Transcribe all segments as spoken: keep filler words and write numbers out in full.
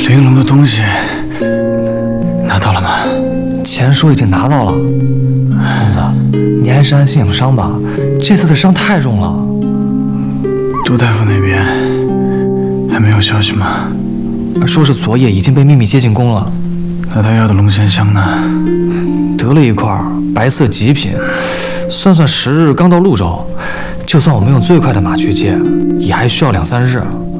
玲珑的东西拿到了吗？ 钱叔已经拿到了。公子，你还是安心养伤吧，这次的伤太重了。 杜大夫那边还没有消息吗？ 说是昨夜已经被秘密接进宫了。 那他要的龙涎香呢？ 得了一块白色极品，算算时日刚到潞州，就算我们用最快的马去接，也还需要两三日。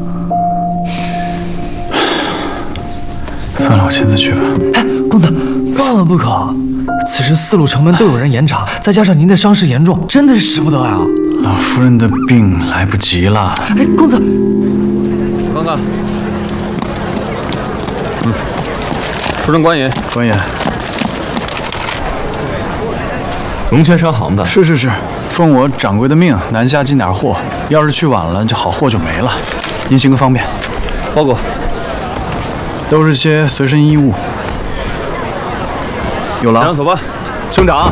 算了，我亲自去吧。 哎，公子，万万不可！此时四路城门都有人严查，再加上您的伤势严重，真的是使不得呀。 老夫人的病来不及了。 哎，公子， 我看看。嗯，出征官爷， 官爷， 龙泉商行的。 是是是，奉我掌柜的命南下进点货，要是去晚了，这好货就没了。您行个方便。 包裹。 都是些随身衣物。有了， 走吧，兄长。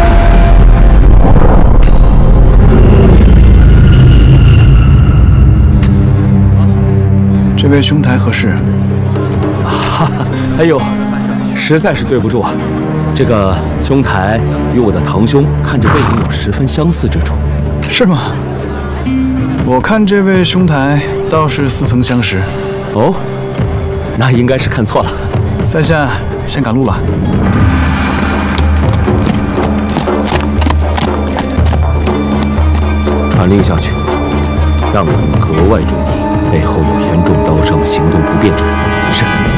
这位兄台何事？ 哈哈，哎呦，实在是对不住啊！这个兄台与我的堂兄看着背影有十分相似之处。 是吗？我看这位兄台倒是似曾相识。 哦，那应该是看错了。 在下先赶路了。 传令下去，让他们格外注意，背后有严重刀伤、行动不便者。